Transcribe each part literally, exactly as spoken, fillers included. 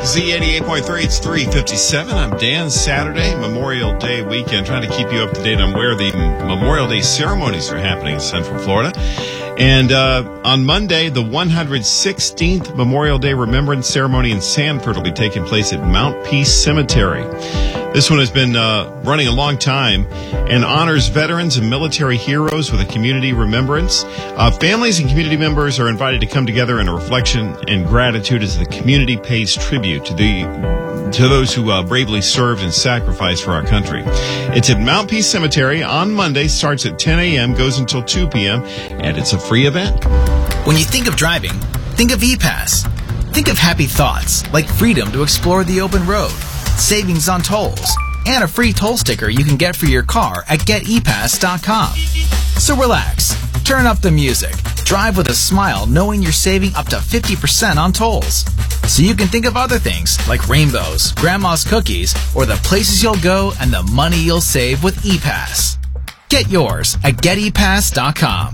Z eighty-eight point three, it's three fifty-seven. I'm Dan. Saturday, Memorial Day weekend, trying to keep you up to date on where the Memorial Day ceremonies are happening in Central Florida. And uh, on Monday, the one hundred sixteenth Memorial Day Remembrance Ceremony in Sanford will be taking place at Mount Peace Cemetery. This one has been uh, running a long time and honors veterans and military heroes with a community remembrance. Uh, families and community members are invited to come together in a reflection and gratitude as the community pays tribute to the to those who uh, bravely served and sacrificed for our country. It's at Mount Peace Cemetery on Monday, starts at ten a.m., goes until two p.m., and it's a free event. When you think of driving, think of E-Pass. Think of happy thoughts like freedom to explore the open road, savings on tolls, and a free toll sticker you can get for your car at get e pass dot com. So relax, turn up the music, drive with a smile knowing you're saving up to fifty percent on tolls. So you can think of other things like rainbows, grandma's cookies, or the places you'll go and the money you'll save with E-Pass. Get yours at get e pass dot com.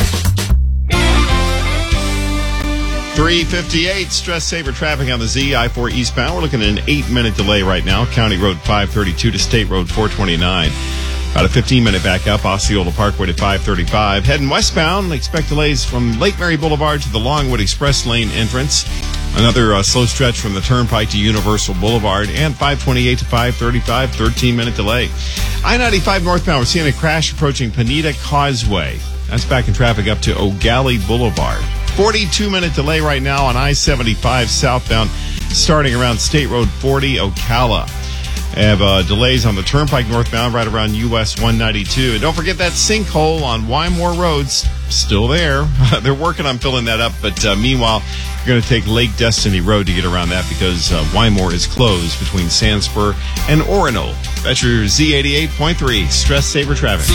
three fifty-eight, stress saver traffic on the Z, I four eastbound. We're looking at an eight-minute delay right now. County Road five thirty-two to State Road four twenty-nine. About a fifteen-minute backup, Osceola Parkway to five thirty-five. Heading westbound, expect delays from Lake Mary Boulevard to the Longwood Express Lane entrance. Another uh, slow stretch from the Turnpike to Universal Boulevard. And five twenty-eight to five thirty-five, thirteen-minute delay. I ninety-five northbound, we're seeing a crash approaching Pineda Causeway. That's back in traffic up to O'Galley Boulevard. forty-two minute delay right now on I seventy-five southbound, starting around State Road forty, Ocala. I have uh, delays on the Turnpike northbound right around U S one ninety-two. And don't forget that sinkhole on Wymore Road's still there. They're working on filling that up, but uh, meanwhile, you're going to take Lake Destiny Road to get around that because uh, Wymore is closed between Sandspur and Orono. That's your Z eighty-eight point three stress saver traffic.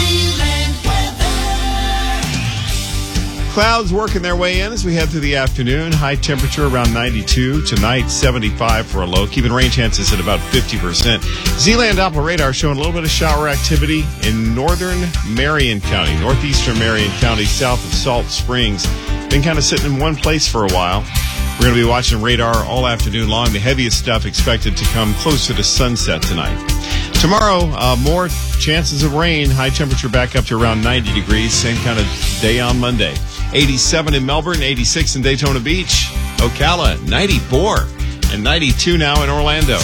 Clouds working their way in as we head through the afternoon. High temperature around ninety-two. Tonight, seventy-five for a low. Keeping rain chances at about fifty percent. Z-Land Doppler radar showing a little bit of shower activity in northern Marion County, northeastern Marion County, south of Salt Springs. Been kind of sitting in one place for a while. We're going to be watching radar all afternoon long. The heaviest stuff expected to come closer to sunset tonight. Tomorrow, uh, more chances of rain. High temperature back up to around ninety degrees. Same kind of day on Monday. eighty-seven in Melbourne, eighty-six in Daytona Beach. Ocala, ninety-four. And ninety-two now in Orlando.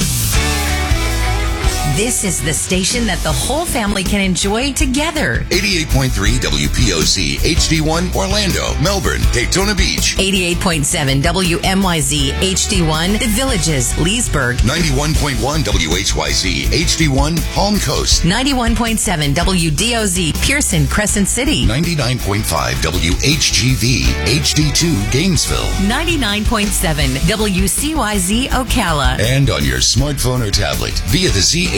This is the station that the whole family can enjoy together. eighty-eight point three W P O C H D one Orlando, Melbourne, Daytona Beach. eighty-eight point seven W M Y Z H D one The Villages, Leesburg. ninety-one point one W H Y Z H D one Palm Coast. ninety-one point seven W D O Z Pearson, Crescent City. ninety-nine point five W H G V H D two Gainesville. ninety-nine point seven W C Y Z Ocala. And on your smartphone or tablet via the Z